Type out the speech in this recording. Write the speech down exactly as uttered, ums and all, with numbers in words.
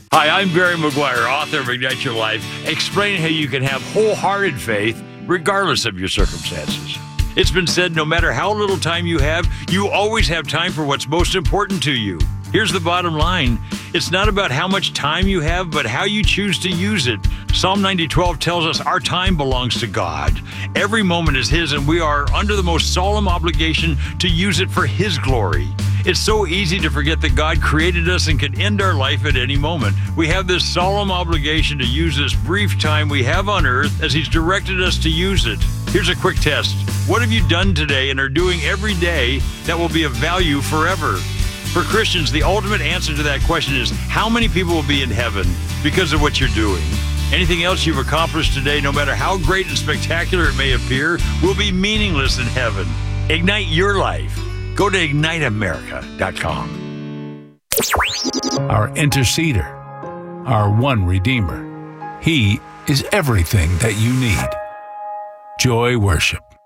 Hi, I'm Barry McGuire, author of Ignite Your Life, explaining how you can have wholehearted faith regardless of your circumstances. It's been said no matter how little time you have, you always have time for what's most important to you. Here's the bottom line. It's not about how much time you have, but how you choose to use it. Psalm ninety twelve tells us our time belongs to God. Every moment is His, and we are under the most solemn obligation to use it for His glory. It's so easy to forget that God created us and can end our life at any moment. We have this solemn obligation to use this brief time we have on earth as He's directed us to use it. Here's a quick test. What have you done today and are doing every day that will be of value forever? For Christians, the ultimate answer to that question is how many people will be in heaven because of what you're doing? Anything else you've accomplished today, no matter how great and spectacular it may appear, will be meaningless in heaven. Ignite your life. Go to ignite america dot com. Our interceder, our one Redeemer. He is everything that you need. Joy Worship.